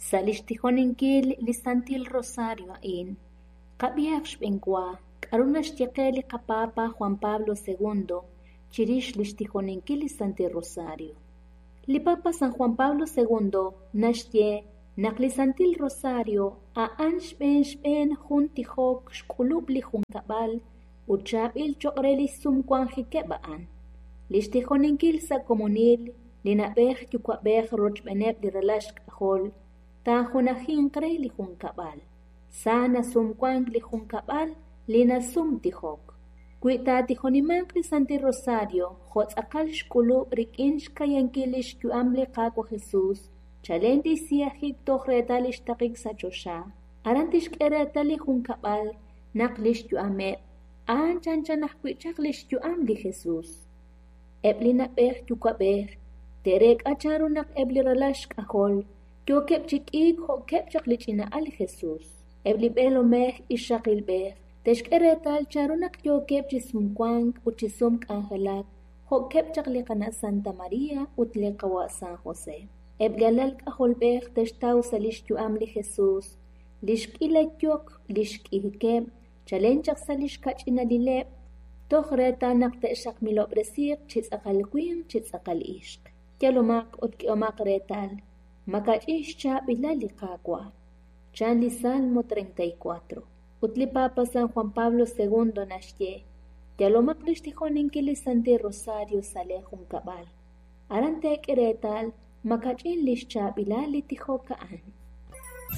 Salixtijoninquil lisantil Rosario in. Qabiakx benkwa, karunax tiaqeli qapapa Juan Pablo II, chirish lixtijoninquil lisantil Rosario. Lipapa San Juan Pablo II, naxtie, naqlisantil Rosario, a anxben juntijok xkulubli junkabal, uchabil choqreli sumkwanjikebaan. Lixtijoninquil sa comunil, linabej yukwabej rochbeneb li relax kajol, ta junajinqre li junkabal. Sana sumkwang li junkabal, lina sumtijok. Kuita tijonimank li Santi Rosario, jotzakal xkulub rikin xkayankilish yuamli qakwa Jesús, chalenti siyajik tojretalish takik sachosha, arantish keretali junkabal, naqlish yuameb, anchanachanajkwichaklish yuamli Jesús. Ebli nabej yukwabej, terek acharunak ebli relash kajol, yo kepchikik ho kepchaklichina al Jesús. Ebli belomej ishakilbej, teshkeretal charunak yo kepchisumkwang uchisumk angelak, ho kepchaklikana Santa María utlekawa San José. Ebli alal kajolbej teshtaw salish yuamli Jesús, lishkiletyok, lishkihikeb, chalenchak salish kachina dileb, Tohreta naqte'xaq milobresik chitz'aqalkwin chitz'aqal'ixq. Yalomaq utki'omaq retal, makach'ixcha bilali qaqwa. Chanli Salmo 34. Utli Papa San Juan Pablo II naxye. Yalomaq lixtijoninquili Santi Rosario salejun kabal. Arante'k retal, makach'in lixcha bilali tijoka'an.